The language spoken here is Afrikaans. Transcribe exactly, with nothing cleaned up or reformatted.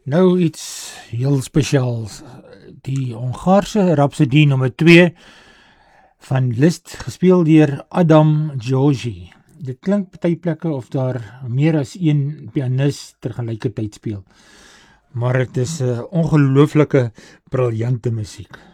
Nou iets heel spesiaals. Die Hongaarse Rhapsodie nommer twee van Liszt, gespeel deur Adam Georgi. Dit klink party plekke of daar meer as een pianist tergelykertyd speel. Maar het is 'n ongelooflike briljante musiek.